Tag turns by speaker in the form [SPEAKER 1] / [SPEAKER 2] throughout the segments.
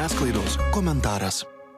[SPEAKER 1] žiniasklaidos komentaras.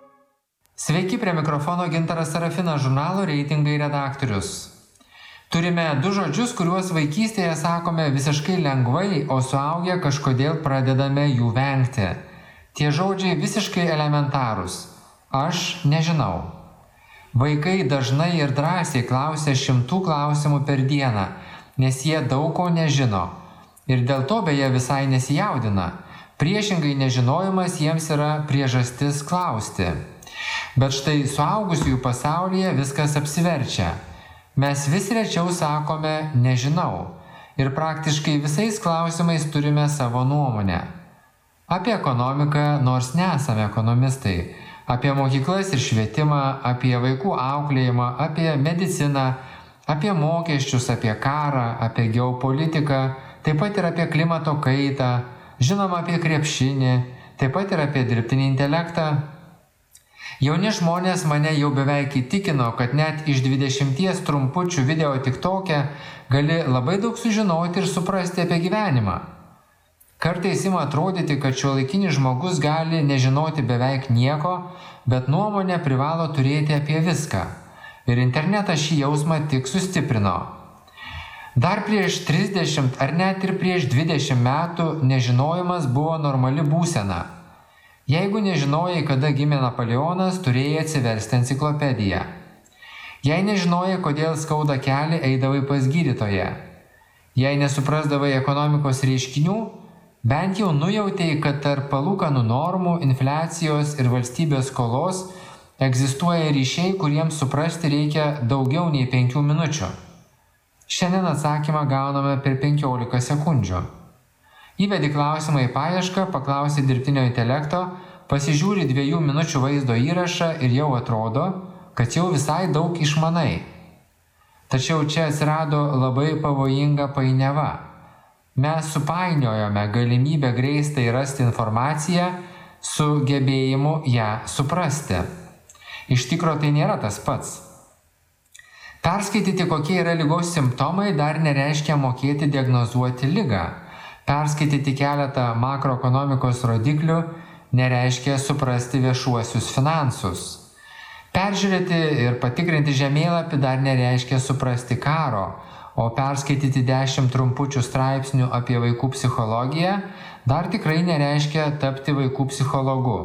[SPEAKER 2] Sveiki, prie mikrofono Gintaras Sarafinas, žurnalo Reitingai redaktorius. Turime du žodžius, kuriuos vaikystėje sakome visiškai lengvai, o suaugę kažkodėl pradedame jų vengti. Tie žodžiai visiškai elementarūs. Aš nežinau. Vaikai dažnai ir drąsiai klausia 100 klausimų per dieną, nes jie daug ko nežino. Ir dėl to beje visai nesijaudina. Priešingai, nežinojimas jiems yra priežastis klausti. Bet štai suaugusiųjų pasaulyje viskas apsiverčia. Mes vis rečiau sakome nežinau ir praktiškai visais klausimais turime savo nuomonę. Apie ekonomiką, nors nesame ekonomistai, apie mokyklas ir švietimą, apie vaikų auklėjimą, apie mediciną, apie mokesčius, apie karą, apie geopolitiką, taip pat ir apie klimato kaitą, žinoma apie krepšinį, taip pat ir apie dirbtinį intelektą. Jauni žmonės mane jau beveik įtikino, kad net iš 20 trumpučių video TikTok'e gali labai daug sužinoti ir suprasti apie gyvenimą. Kartais ima atrodyti, kad šiuolaikinis žmogus gali nežinoti beveik nieko, bet nuomonę privalo turėti apie viską. Ir internetas šį jausmą tik sustiprino. Dar prieš 30 ar net ir prieš 20 metų nežinojimas buvo normali būsena. Jeigu nežinojai, kada gimė Napoleonas, turėjai atsiversti enciklopediją. Jei nežinojai, kodėl skauda kelį, eidavai pas gydytoją. Jei nesuprasdavai ekonomikos reiškinių, bent jau nujautei, kad tarp palūkanų normų, infliacijos ir valstybės skolos egzistuoja ryšiai, kuriems suprasti reikia daugiau nei 5 minučių. Šiandien atsakymą gauname per 15 sekundžių. Įvedi klausimą į paiešką, paklausi dirbtinio intelekto, pasižiūri 2 minučių vaizdo įrašą ir jau atrodo, kad jau visai daug išmanai. Tačiau čia atsirado labai pavojinga painiava. Mes supainiojome galimybę greitai rasti informaciją su gebėjimu ją suprasti. Iš tikro tai nėra tas pats. Perskaityti, kokie yra ligos simptomai, dar nereiškia mokėti diagnozuoti ligą. Perskaityti keletą makroekonomikos rodiklių nereiškia suprasti viešuosius finansus. Peržiūrėti ir patikrinti žemėlapį dar nereiškia suprasti karo, o perskaityti 10 trumpučių straipsnių apie vaikų psichologiją dar tikrai nereiškia tapti vaikų psichologu.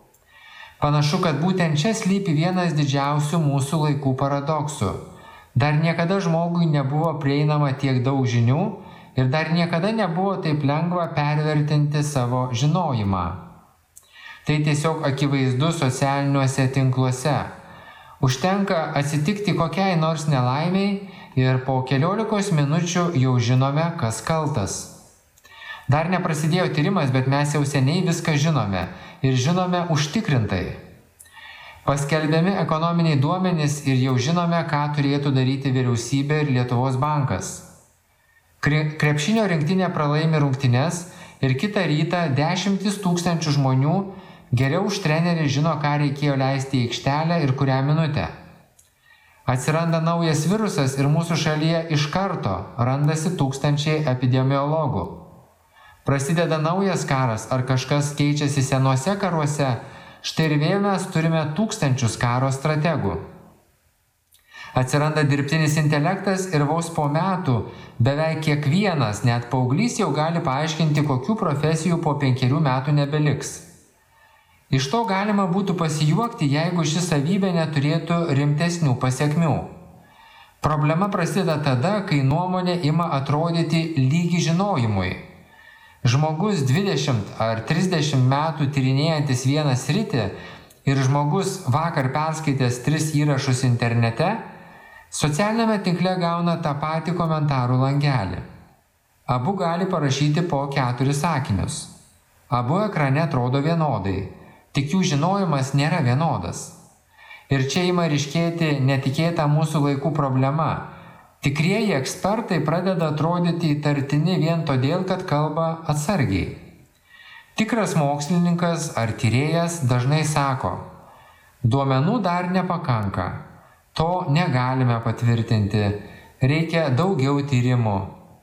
[SPEAKER 2] Panašu, kad būtent čia slypi vienas didžiausių mūsų laikų paradoksų. Dar niekada žmogui nebuvo prieinama tiek daug žinių ir dar niekada nebuvo taip lengva pervertinti savo žinojimą. Tai tiesiog akivaizdu socialiniuose tinkluose. Užtenka atsitikti kokiai nors nelaimiai ir po 15 minučių jau žinome, kas kaltas. Dar neprasidėjo tyrimas, bet mes jau seniai viską žinome ir žinome užtikrintai. Paskelbiami ekonominiai duomenys ir jau žinome, ką turėtų daryti vyriausybė ir Lietuvos bankas. Krepšinio rinktinė pralaimi rungtynes ir kitą rytą 10 000 žmonių geriau už trenerį žino, ką reikėjo leisti į aikštelę ir kurią minutę. Atsiranda naujas virusas ir mūsų šalyje iš karto randasi tūkstančiai epidemiologų. Prasideda naujas karas ar kažkas keičiasi senuose karuose, štai ir vėl mes turime tūkstančius karo strategų. Atsiranda dirbtinis intelektas ir vos po metų beveik kiekvienas, net paauglys jau gali paaiškinti, kokių profesijų po 5 metų nebeliks. Iš to galima būtų pasijuokti, jeigu ši savybė neturėtų rimtesnių pasekmių. Problema prasideda tada, kai nuomonė ima atrodyti lygi žinojimui. Žmogus 20 ar 30 metų tyrinėjantis vieną sritį ir žmogus vakar perskaitęs 3 įrašus internete, socialinėme tinkle gauna tą patį komentarų langelį. Abu gali parašyti po 4 sakinius. Abu ekrane atrodo vienodai, tik jų žinojimas nėra vienodas. Ir čia ima ryškėti netikėta mūsų laikų problema. Tikrieji ekspertai pradeda atrodyti įtartini vien todėl, kad kalba atsargiai. Tikras mokslininkas ar tyrėjas dažnai sako, duomenų dar nepakanka, to negalime patvirtinti, reikia daugiau tyrimų.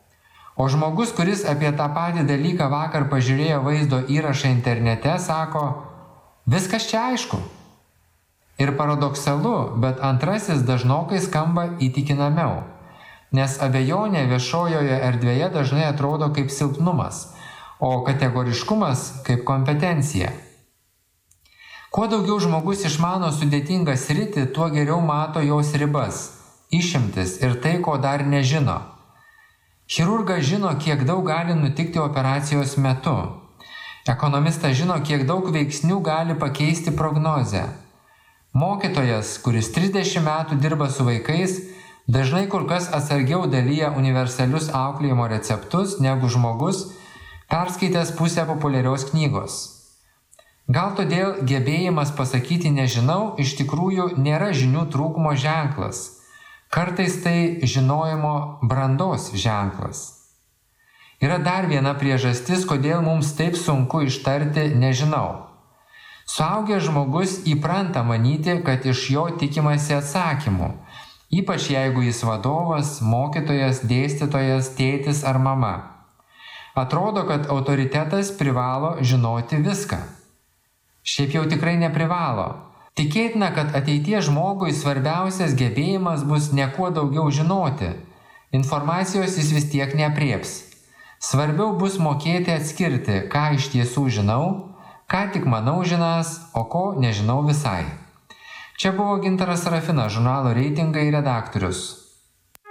[SPEAKER 2] O žmogus, kuris apie tą patį dalyką vakar pažiūrėjo vaizdo įrašą internete, sako, Viskas čia aišku. Ir paradoksalu, bet antrasis dažnokai skamba įtikinamiau, nes abejonė viešojoje erdvėje dažnai atrodo kaip silpnumas, o kategoriškumas kaip kompetencija. Kuo daugiau žmogus išmano sudėtingą sritį, tuo geriau mato jos ribas, išimtis ir tai, ko dar nežino. Chirurgas žino, kiek daug gali nutikti operacijos metu. Ekonomistas žino, kiek daug veiksnių gali pakeisti prognozę. Mokytojas, kuris 30 metų dirba su vaikais, dažnai kur kas atsargiau dalyja universalius auklėjimo receptus negu žmogus, perskaitęs pusę populiarios knygos. Gal todėl gebėjimas pasakyti nežinau iš tikrųjų nėra žinių trūkumo ženklas. Kartais tai žinojimo brandos ženklas. Yra dar viena priežastis, kodėl mums taip sunku ištarti nežinau. Suaugęs žmogus įpranta manyti, kad iš jo tikimasi atsakymų, ypač jeigu jis vadovas, mokytojas, dėstytojas, tėtis ar mama. Atrodo, kad autoritetas privalo žinoti viską. Šiaip jau tikrai neprivalo. Tikėtina, kad ateities žmogui svarbiausias gebėjimas bus ne kuo daugiau žinoti. Informacijos jis vis tiek neaprieps. Svarbiau bus mokėti atskirti, ką iš tiesų žinau, ką tik manau žinąs, o ko nežinau visai. Čia buvo Gintaras Serafinas, žurnalo Reitingai redaktorius.